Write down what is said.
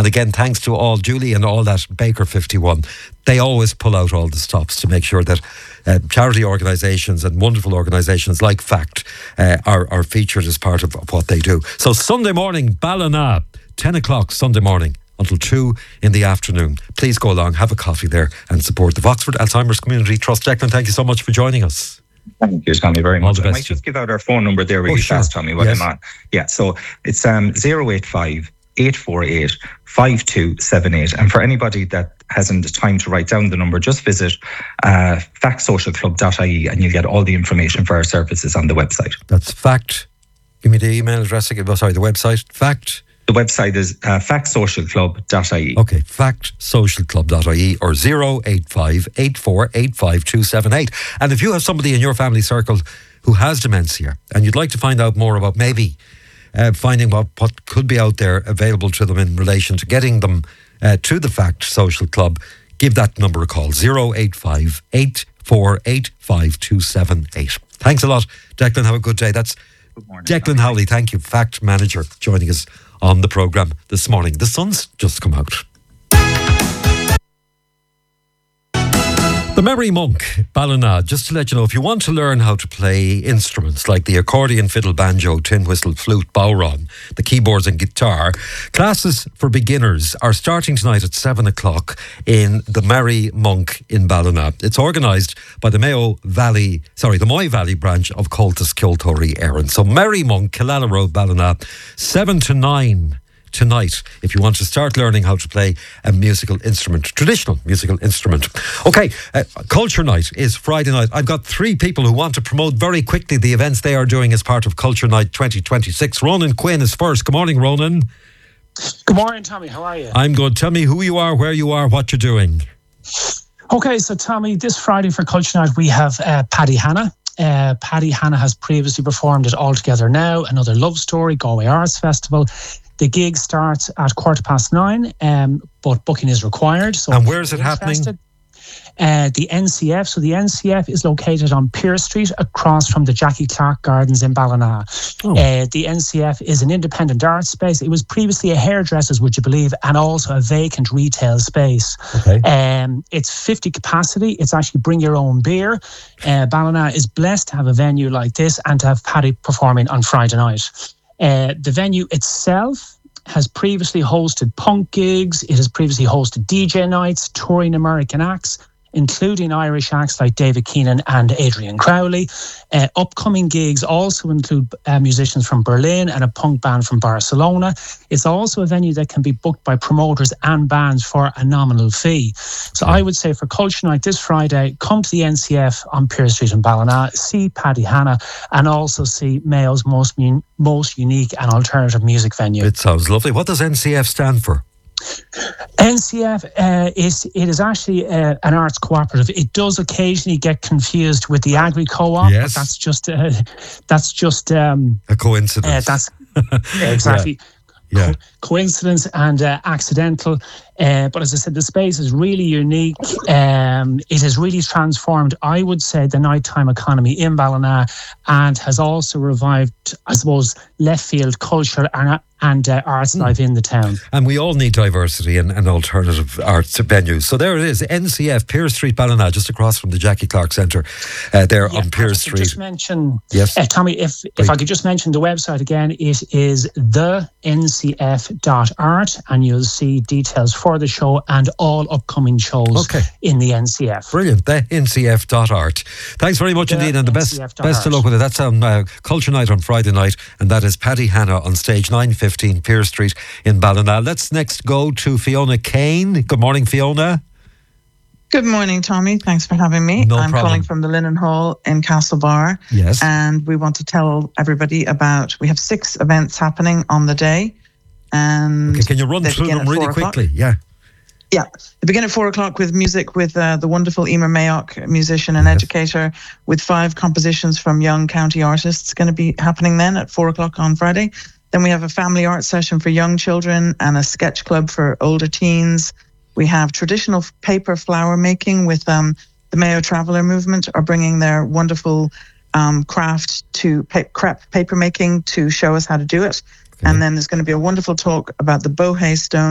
And again, thanks to all Julie and all that Baker 51. They always pull out all the stops to make sure that charity organisations and wonderful organisations like FACT are featured as part of what they do. So Sunday morning, Ballina, 10 o'clock Sunday morning until 2 in the afternoon. Please go along, have a coffee there and support the Foxford Alzheimer's Community Trust. Declan, thank you so much for joining us. Thank you, Tommy, very much. I might just give out our phone number there really fast, Tommy, while I'm on. Yeah, so it's 085 848 5278. And for anybody that hasn't time to write down the number, just visit factsocialclub.ie and you'll get all the information for our services on the website. That's FACT. Give me the email address again. The website. FACT. The website is factsocialclub.ie. Okay, factsocialclub.ie or 085 848 5278. And if you have somebody in your family circle who has dementia and you'd like to find out more about maybe finding what could be out there available to them in relation to getting them to the FACT Social Club, give that number a call, 085 848 5278. Thanks a lot, Declan. Have a good day. That's good morning, Declan Howley, thank you, FACT manager, joining us on the programme this morning. The sun's just come out. The Merry Monk, Ballina. Just to let you know, if you want to learn how to play instruments like the accordion, fiddle, banjo, tin whistle, flute, bowron, the keyboards and guitar, classes for beginners are starting tonight at 7 o'clock in the Merry Monk in Ballina. It's organised by the Moy Valley branch of Cultus Kiltory Éireann. So Merry Monk, Killala Road, Ballina, 7 to 9 tonight, if you want to start learning how to play a musical instrument, traditional musical instrument. Okay, Culture Night is Friday night. I've got 3 people who want to promote very quickly the events they are doing as part of Culture Night 2026. Ronan Quinn is first. Good morning, Ronan. Good morning, Tommy. How are you? I'm good. Tell me who you are, where you are, what you're doing. Okay, so Tommy, this Friday for Culture Night we have Paddy Hanna. Paddy Hanna has previously performed at All Together Now, Another Love Story, Galway Arts Festival. The gig starts at 9:15, but booking is required. So and where is it happening? The NCF. So the NCF is located on Pearse Street across from the Jackie Clark Gardens in Ballina. Oh. The NCF is an independent art space. It was previously a hairdresser's, would you believe, and also a vacant retail space. Okay. It's 50 capacity. It's actually bring your own beer. Ballina is blessed to have a venue like this and to have Paddy performing on Friday night. The venue itself has previously hosted punk gigs. It has previously hosted DJ nights, touring American acts, including Irish acts like David Keenan and Adrian Crowley. Upcoming gigs also include musicians from Berlin and a punk band from Barcelona. It's also a venue that can be booked by promoters and bands for a nominal fee. So I would say for Culture Night this Friday, come to the NCF on Pearse Street in Ballina, see Paddy Hanna, and also see Mayo's most unique and alternative music venue. It sounds lovely. What does NCF stand for? NCF is actually an arts cooperative. It does occasionally get confused with the Agri Co-op. Yes, but that's just a coincidence. That's exactly. Yeah. Coincidence and accidental. But as I said, the space is really unique. It has really transformed, I would say, the nighttime economy in Ballina and has also revived, I suppose, left field culture and arts life in the town. And we all need diversity and alternative arts venues. So there it is, NCF, Pearse Street, Ballina, just across from the Jackie Clark Centre there on Pearse Street. Just mention, yes, Tommy, if I could just mention the website again, it is thencf.art and you'll see details for the show and all upcoming shows in the NCF. Brilliant, thencf.art. Thanks very much indeed, and the best of luck with it. That's on Culture Night on Friday night, and that is Paddy Hanna on stage 9:15 Pearse Street in Ballina. Let's next go to Fiona Kane. Good morning, Fiona. Good morning, Tommy. Thanks for having me. No I'm problem. Calling from the Linen Hall in Castlebar. Yes. And we want to tell everybody we have 6 events happening on the day. And can you run through them really quickly? Yeah. Yeah. They begin at 4 o'clock with music with the wonderful Emer Mayock, musician and educator, with 5 compositions from young county artists going to be happening then at 4 o'clock on Friday. Then we have a family art session for young children and a sketch club for older teens. We have traditional paper flower making with the Mayo Traveller Movement are bringing their wonderful craft to crepe paper making to show us how to do it. Okay. And then there's going to be a wonderful talk about the Bohé stone